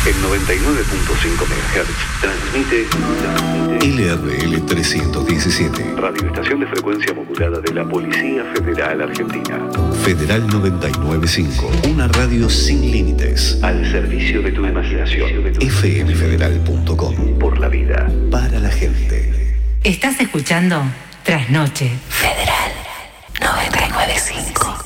En 99.5 MHz transmite LRL 317. radioestación de frecuencia modulada de la Policía Federal Argentina. Federal 995. Una radio sin límites. Al servicio de tu imaginación. fmfederal.com. Por la vida. Para la gente. Estás escuchando Trasnoche Federal 995.